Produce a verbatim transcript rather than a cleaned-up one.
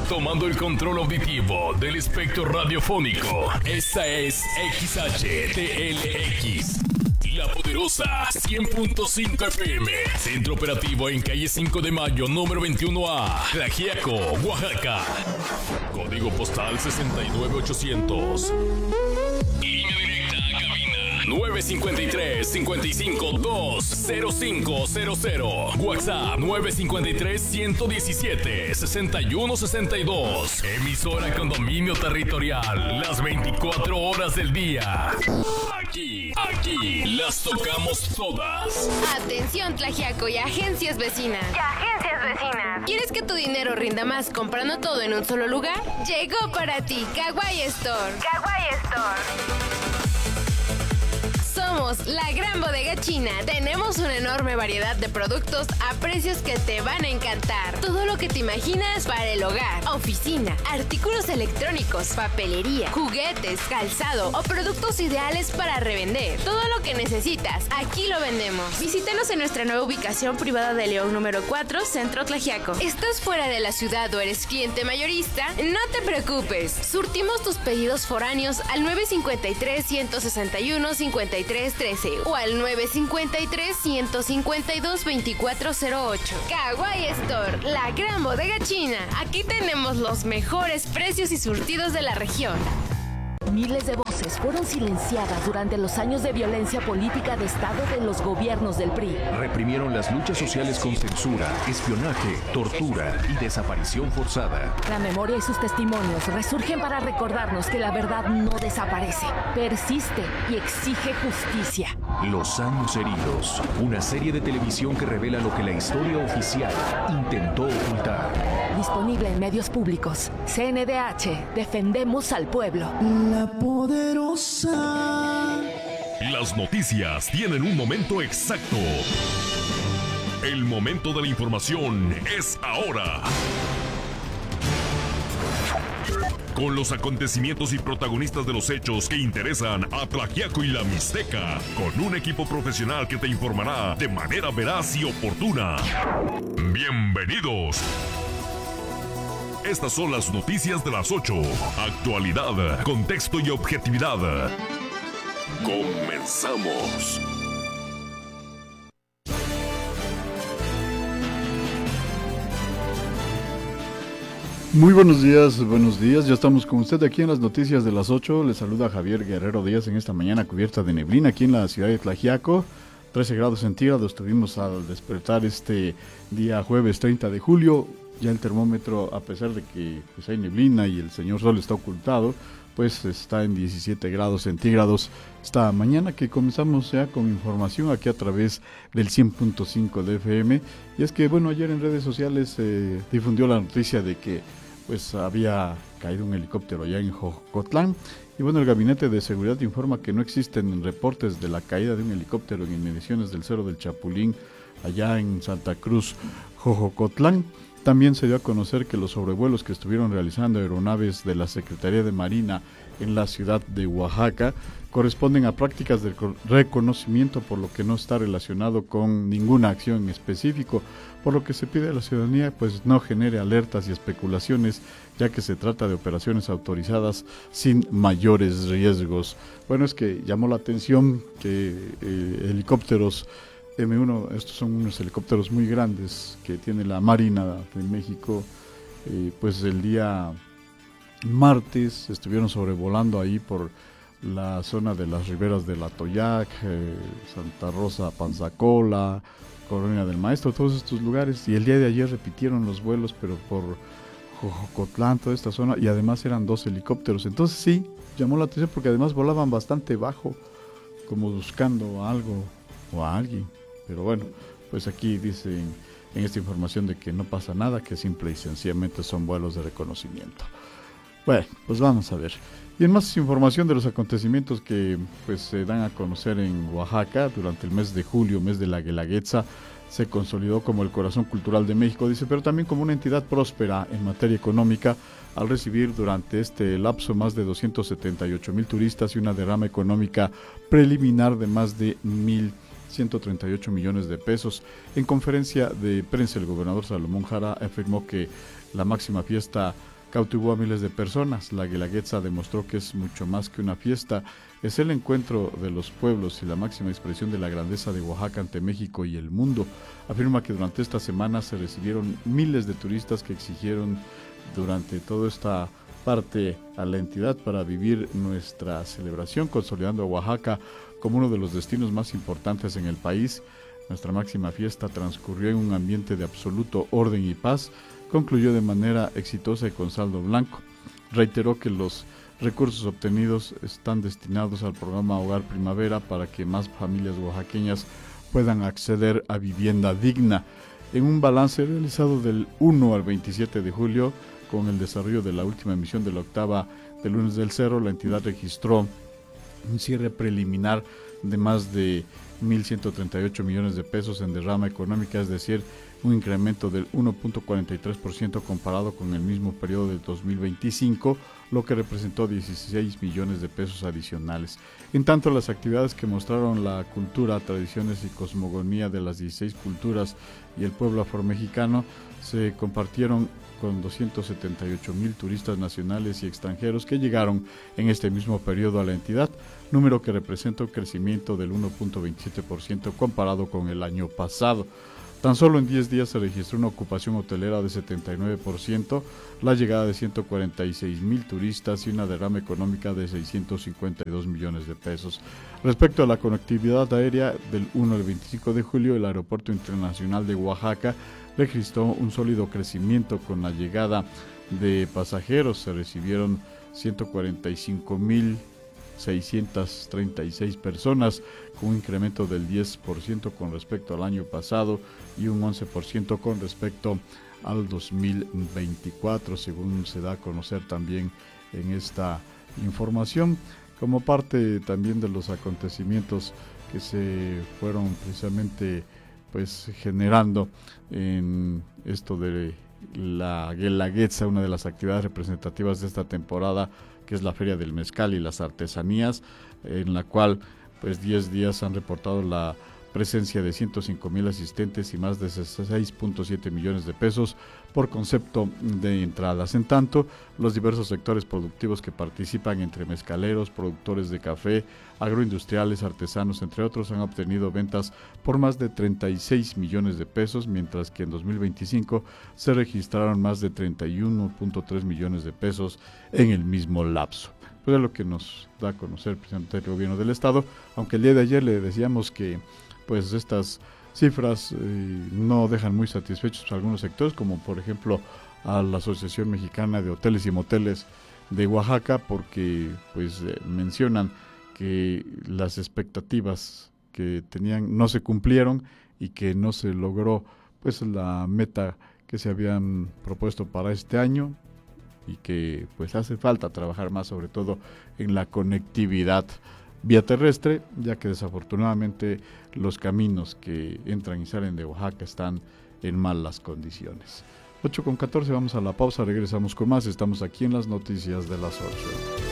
Tomando el control auditivo del espectro radiofónico. Esta es X H T L X. La Poderosa cien punto cinco F M. Centro operativo en calle cinco de mayo, número veintiuno A. Tlaxiaco, Oaxaca. Código postal sesenta y nueve ochocientos. Línea directa a cabina nueve cinco tres, cinco cinco dos, cero cinco cero cero. WhatsApp nueve cinco tres, uno uno siete, seis uno seis dos. Emisora con dominio territorial las veinticuatro horas del día. Aquí, aquí las tocamos todas. Atención, Tlaxiaco y agencias vecinas. Y agencias vecinas. ¿Quieres que tu dinero rinda más comprando todo en un solo lugar? Llegó para ti Kawaii Store. Kawaii Store. Somos la gran bodega china. Tenemos una enorme variedad de productos a precios que te van a encantar. Todo lo que te imaginas para el hogar, oficina, artículos electrónicos, papelería, juguetes, calzado o productos ideales para revender. Todo lo que necesitas, aquí lo vendemos. Visítanos en nuestra nueva ubicación privada de León número cuatro, Centro Tlaxiaco. ¿Estás fuera de la ciudad o eres cliente mayorista? No te preocupes. Surtimos tus pedidos foráneos al nueve cinco tres, uno seis uno, cinco tres uno tres o al nueve cinco tres, uno cinco dos, veinticuatro cero ocho. Kawaii Store, la gran bodega china. Aquí tenemos los mejores precios y surtidos de la región. Miles de voces fueron silenciadas durante los años de violencia política de Estado de los gobiernos del P R I. Reprimieron las luchas sociales con censura, espionaje, tortura y desaparición forzada. La memoria y sus testimonios resurgen para recordarnos que la verdad no desaparece, persiste y exige justicia. Los años heridos, una serie de televisión que revela lo que la historia oficial intentó ocultar. Disponible en medios públicos. C N D H, defendemos al pueblo. La Poderosa. Las noticias tienen un momento exacto. El momento de la información es ahora. Con los acontecimientos y protagonistas de los hechos que interesan a Tlaxiaco y la Mixteca, con un equipo profesional que te informará de manera veraz y oportuna. Bienvenidos. Estas son las noticias de las ocho. Actualidad, contexto y objetividad. Comenzamos. Muy buenos días, buenos días. Ya estamos con usted aquí en las noticias de las ocho. Le saluda Javier Guerrero Díaz en esta mañana cubierta de neblina aquí en la ciudad de Tlaxiaco. trece grados centígrados tuvimos al despertar este día jueves treinta de julio. Ya el termómetro, a pesar de que pues, hay neblina y el señor sol está ocultado, pues está en diecisiete grados centígrados esta mañana, que comenzamos ya con información aquí a través del cien punto cinco de F M. Y es que, bueno, ayer en redes sociales se eh, difundió la noticia de que pues había caído un helicóptero allá en Jojocotlán. Y bueno, el Gabinete de Seguridad informa que no existen reportes de la caída de un helicóptero en inmediaciones del Cerro del Chapulín, allá en Santa Cruz, Jojocotlán. También se dio a conocer que los sobrevuelos que estuvieron realizando aeronaves de la Secretaría de Marina en la ciudad de Oaxaca corresponden a prácticas de reconocimiento, por lo que no está relacionado con ninguna acción en específico, por lo que se pide a la ciudadanía pues no genere alertas y especulaciones, ya que se trata de operaciones autorizadas sin mayores riesgos. Bueno, es que llamó la atención que eh, helicópteros eme uno, estos son unos helicópteros muy grandes que tiene la Marina de México, eh, pues el día martes estuvieron sobrevolando ahí por la zona de las riberas del Atoyac, eh, Santa Rosa Panzacola, Colonia del Maestro, todos estos lugares, y el día de ayer repitieron los vuelos, pero por Jojocotlán, toda esta zona, y además eran dos helicópteros. Entonces sí, llamó la atención porque además volaban bastante bajo, como buscando algo o a alguien. Pero bueno, pues aquí dicen en esta información de que no pasa nada, que simple y sencillamente son vuelos de reconocimiento. Bueno, pues vamos a ver. Y en más información de los acontecimientos que pues se dan a conocer en Oaxaca durante el mes de julio, mes de la Guelaguetza, se consolidó como el corazón cultural de México, dice, pero también como una entidad próspera en materia económica, al recibir durante este lapso más de doscientos setenta y ocho mil turistas y una derrama económica preliminar de más de mil ciento treinta y ocho millones de pesos. En conferencia de prensa, el gobernador Salomón Jara afirmó que la máxima fiesta cautivó a miles de personas. La Guelaguetza demostró que es mucho más que una fiesta, es el encuentro de los pueblos y la máxima expresión de la grandeza de Oaxaca ante México y el mundo. Afirma que durante esta semana se recibieron miles de turistas que exigieron durante toda esta parte a la entidad para vivir nuestra celebración, consolidando a Oaxaca como uno de los destinos más importantes en el país. Nuestra máxima fiesta transcurrió en un ambiente de absoluto orden y paz, concluyó de manera exitosa y con saldo blanco. Reiteró que los recursos obtenidos están destinados al programa Hogar Primavera para que más familias oaxaqueñas puedan acceder a vivienda digna. En un balance realizado del uno al veintisiete de julio, con el desarrollo de la última emisión de la octava de Lunes del Cerro, la entidad registró un cierre preliminar de más de mil ciento treinta y ocho millones de pesos en derrama económica, es decir, un incremento del uno punto cuarenta y tres por ciento comparado con el mismo periodo del dos mil veinticinco, lo que representó dieciséis millones de pesos adicionales. En tanto, las actividades que mostraron la cultura, tradiciones y cosmogonía de las dieciséis culturas y el pueblo afromexicano se compartieron con doscientos setenta y ocho mil turistas nacionales y extranjeros que llegaron en este mismo periodo a la entidad, número que representa un crecimiento del uno punto veintisiete por ciento comparado con el año pasado. Tan solo en diez días se registró una ocupación hotelera de setenta y nueve por ciento, la llegada de ciento cuarenta y seis mil turistas y una derrama económica de seiscientos cincuenta y dos millones de pesos. Respecto a la conectividad aérea, del uno al veinticinco de julio, el Aeropuerto Internacional de Oaxaca registró un sólido crecimiento con la llegada de pasajeros. Se recibieron ciento cuarenta y cinco mil seiscientas treinta y seis personas, con un incremento del diez por ciento con respecto al año pasado y un once por ciento con respecto al dos mil veinticuatro, según se da a conocer también en esta información, como parte también de los acontecimientos que se fueron precisamente pues generando en esto de la Guelaguetza, una de las actividades representativas de esta temporada, que es la Feria del Mezcal y las Artesanías, en la cual pues diez días han reportado la presencia de ciento cinco mil asistentes y más de seis punto siete millones de pesos por concepto de entradas. En tanto, los diversos sectores productivos que participan, entre mezcaleros, productores de café, agroindustriales, artesanos, entre otros, han obtenido ventas por más de treinta y seis millones de pesos, mientras que en dos mil veinticinco se registraron más de treinta y uno punto tres millones de pesos en el mismo lapso. Pues es lo que nos da a conocer el presidente del gobierno del estado, aunque el día de ayer le decíamos que pues estas cifras eh, no dejan muy satisfechos a algunos sectores, como por ejemplo a la Asociación Mexicana de Hoteles y Moteles de Oaxaca, porque pues eh, mencionan que las expectativas que tenían no se cumplieron y que no se logró pues la meta que se habían propuesto para este año, y que pues hace falta trabajar más, sobre todo en la conectividad vía terrestre, ya que desafortunadamente los caminos que entran y salen de Oaxaca están en malas condiciones. ocho con catorce, vamos a la pausa, regresamos con más. Estamos aquí en las noticias de las ocho.